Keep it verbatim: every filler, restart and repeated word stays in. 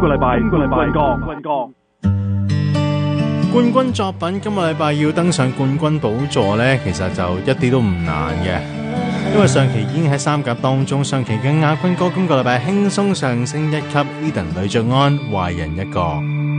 個禮拜，今個禮拜冠軍冠軍作品今個禮拜要登上冠軍寶座呢，其實就一啲都唔難嘅，因為上期已經喺三甲當中，上期嘅亞軍歌今個禮拜輕鬆上升一級 ，Eden 呂爵安壞人一個。